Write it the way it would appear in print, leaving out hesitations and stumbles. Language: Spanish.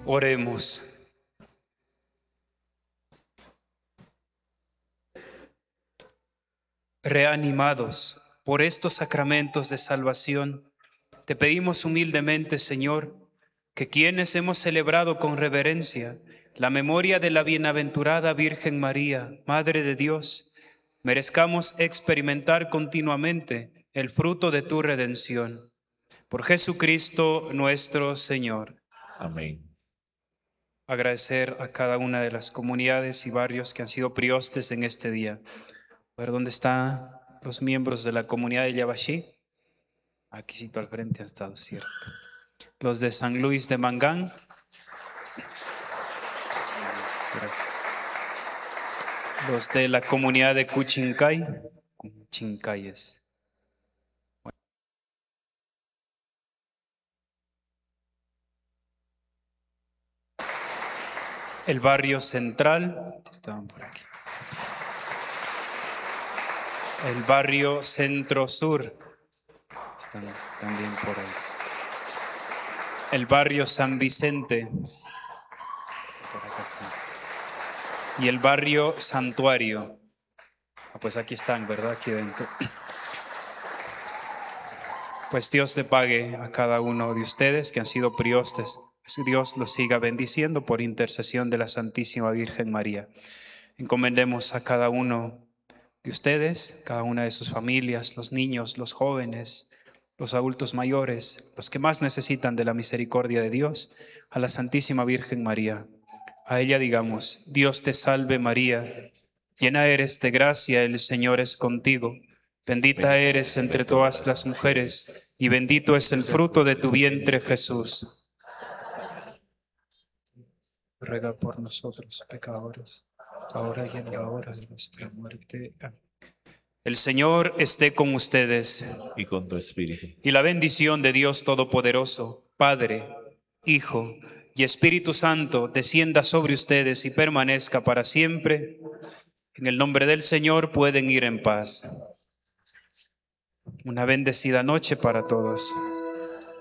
Oremos. Reanimados por estos sacramentos de salvación, te pedimos humildemente, Señor, que quienes hemos celebrado con reverencia la memoria de la bienaventurada Virgen María, Madre de Dios, merezcamos experimentar continuamente el fruto de tu redención. Por Jesucristo nuestro Señor. Amén. Agradecer a cada una de las comunidades y barrios que han sido priostes en este día. A ver, ¿dónde están los miembros de la comunidad de Yabashí? Aquícito al frente ha estado, cierto. Los de San Luis de Mangán. Gracias. Los de la comunidad de Cuchincay. Cuchincayes. El barrio central. Estaban por aquí. El barrio centro-sur. Están también por ahí. El barrio San Vicente. Por acá están. Y el barrio Santuario. Pues aquí están, ¿verdad? Aquí dentro. Pues Dios le pague a cada uno de ustedes que han sido priostes. Dios los siga bendiciendo por intercesión de la Santísima Virgen María. Encomendemos a cada uno de ustedes, cada una de sus familias, los niños, los jóvenes, los adultos mayores, los que más necesitan de la misericordia de Dios, a la Santísima Virgen María. A ella digamos: Dios te salve María, llena eres de gracia, el Señor es contigo. Bendita eres entre todas las mujeres, y bendito es el fruto de tu vientre, Jesús. Ruega por nosotros, pecadores, ahora y en la hora de nuestra muerte. Amén. El Señor esté con ustedes. Y con tu espíritu. Y la bendición de Dios Todopoderoso, Padre, Hijo y Espíritu Santo, descienda sobre ustedes y permanezca para siempre. En el nombre del Señor pueden ir en paz. Una bendecida noche para todos.